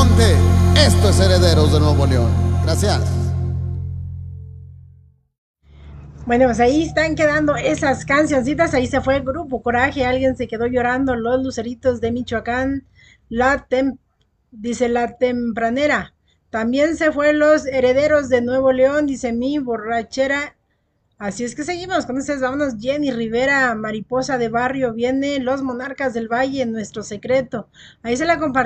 monte. Esto es Herederos de Nuevo León. Gracias. Bueno, pues ahí están quedando esas cancioncitas. Ahí se fue Grupo Coraje. Alguien se quedó llorando. Los Luceritos de Michoacán. La tem dice la tempranera. También se fue Los Herederos de Nuevo León. Dice mi borrachera. Así es que seguimos con ustedes. Vámonos. Jenny Rivera, Mariposa de Barrio. Viene Los Monarcas del Valle, Nuestro Secreto. Ahí se la compartimos.